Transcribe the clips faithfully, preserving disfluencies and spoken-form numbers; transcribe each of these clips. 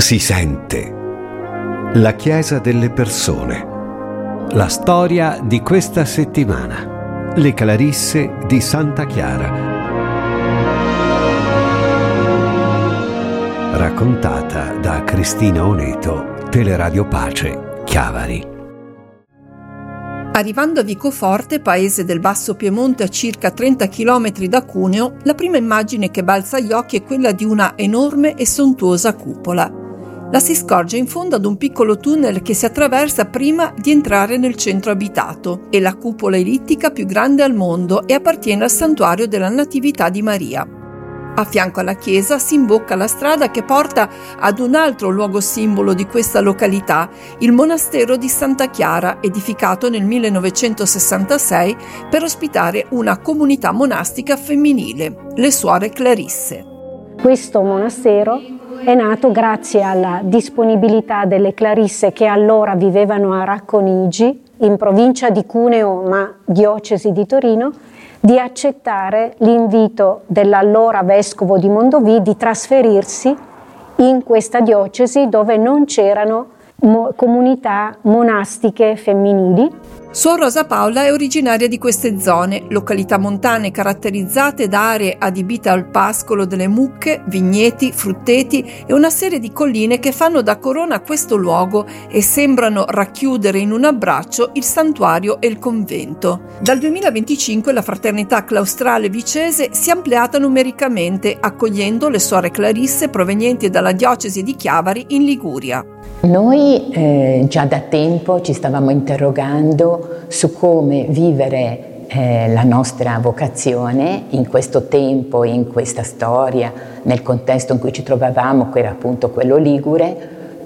si sente. La Chiesa delle persone. La storia di questa settimana. Le Clarisse di Santa Chiara. Raccontata da Cristina Oneto, Teleradio Pace, Chiavari. Arrivando a Vicoforte, paese del Basso Piemonte a circa trenta chilometri da Cuneo, la prima immagine che balza agli occhi è quella di una enorme e sontuosa cupola. La si scorge in fondo ad un piccolo tunnel che si attraversa prima di entrare nel centro abitato. È la cupola ellittica più grande al mondo e appartiene al santuario della Natività di Maria. A fianco alla chiesa si imbocca la strada che porta ad un altro luogo simbolo di questa località, il monastero di Santa Chiara, edificato nel millenovecentosessantasei per ospitare una comunità monastica femminile, le Suore Clarisse. Questo monastero è nato grazie alla disponibilità delle Clarisse che allora vivevano a Racconigi, in provincia di Cuneo ma diocesi di Torino, di accettare l'invito dell'allora vescovo di Mondovì di trasferirsi in questa diocesi dove non c'erano mo- comunità monastiche femminili. Suor Rosa Paola è originaria di queste zone, località montane caratterizzate da aree adibite al pascolo delle mucche, vigneti, frutteti e una serie di colline che fanno da corona a questo luogo e sembrano racchiudere in un abbraccio il santuario e il convento. Dal duemilaventicinque la fraternità claustrale vicese si è ampliata numericamente, accogliendo le Suore Clarisse provenienti dalla diocesi di Chiavari in Liguria. Noi eh, già da tempo ci stavamo interrogando su come vivere eh, la nostra vocazione in questo tempo, in questa storia, nel contesto in cui ci trovavamo, che era appunto quello ligure,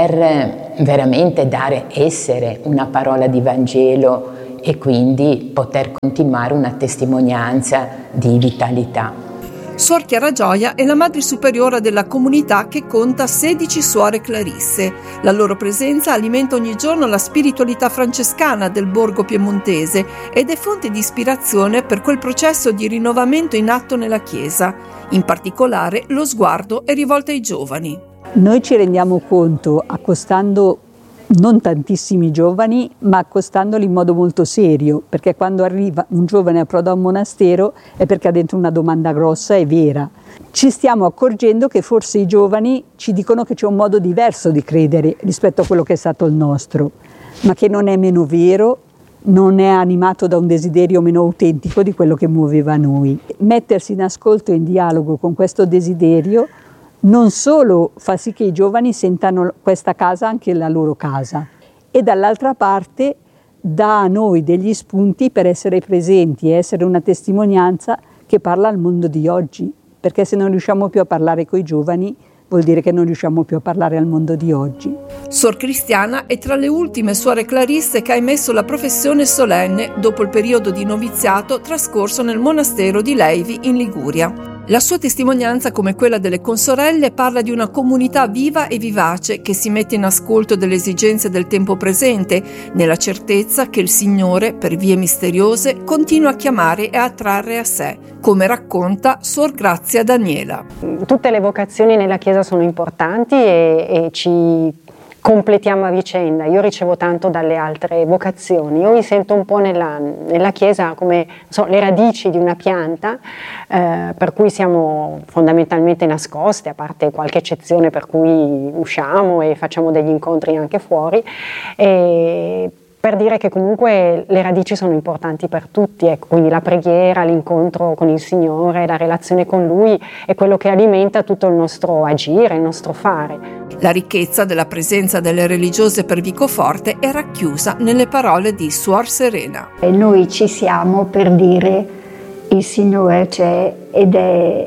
per veramente dare essere una parola di Vangelo e quindi poter continuare una testimonianza di vitalità. Suor Chiara Gioia è la madre superiora della comunità che conta sedici Suore Clarisse. La loro presenza alimenta ogni giorno la spiritualità francescana del borgo piemontese ed è fonte di ispirazione per quel processo di rinnovamento in atto nella Chiesa. In particolare, lo sguardo è rivolto ai giovani. Noi ci rendiamo conto, accostando non tantissimi giovani, ma accostandoli in modo molto serio, perché quando arriva un giovane a approda a un monastero è perché ha dentro una domanda grossa e vera. Ci stiamo accorgendo che forse i giovani ci dicono che c'è un modo diverso di credere rispetto a quello che è stato il nostro, ma che non è meno vero, non è animato da un desiderio meno autentico di quello che muoveva noi. Mettersi in ascolto e in dialogo con questo desiderio non solo fa sì che i giovani sentano questa casa anche la loro casa, e dall'altra parte dà a noi degli spunti per essere presenti e essere una testimonianza che parla al mondo di oggi, perché se non riusciamo più a parlare coi giovani vuol dire che non riusciamo più a parlare al mondo di oggi. Suor Cristiana è tra le ultime Suore Clarisse che ha emesso la professione solenne dopo il periodo di noviziato trascorso nel monastero di Leivi in Liguria. La sua testimonianza, come quella delle consorelle, parla di una comunità viva e vivace che si mette in ascolto delle esigenze del tempo presente, nella certezza che il Signore, per vie misteriose, continua a chiamare e a attrarre a sé, come racconta Suor Grazia Daniela. Tutte le vocazioni nella Chiesa sono importanti e, e ci completiamo a vicenda. Io ricevo tanto dalle altre vocazioni, io mi sento un po' nella, nella Chiesa come so, le radici di una pianta, eh, per cui siamo fondamentalmente nascoste, a parte qualche eccezione per cui usciamo e facciamo degli incontri anche fuori, e per dire che comunque le radici sono importanti per tutti, ecco, quindi la preghiera, l'incontro con il Signore, la relazione con Lui è quello che alimenta tutto il nostro agire, il nostro fare. La ricchezza della presenza delle religiose per Vicoforte è racchiusa nelle parole di Suor Serena. E noi ci siamo per dire il Signore c'è ed è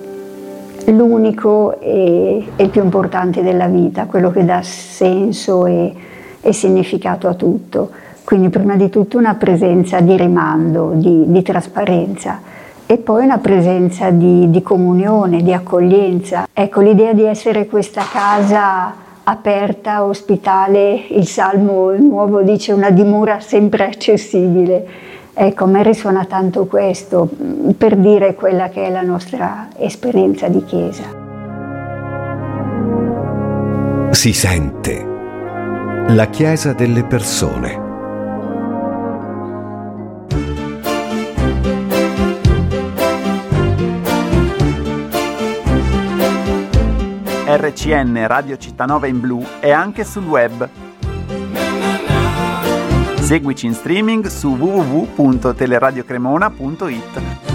l'unico e, e il più importante della vita, quello che dà senso e e significato a tutto. Quindi prima di tutto una presenza di rimando, di, di trasparenza, e poi una presenza di, di comunione, di accoglienza. Ecco, l'idea di essere questa casa aperta, ospitale, il Salmo nuovo dice una dimora sempre accessibile. Ecco, a me risuona tanto questo, per dire quella che è la nostra esperienza di Chiesa. Si sente. La Chiesa delle persone. R C N Radio Cittanova in blu è anche sul web. Seguici in streaming su w w w punto teleradiocremona punto it.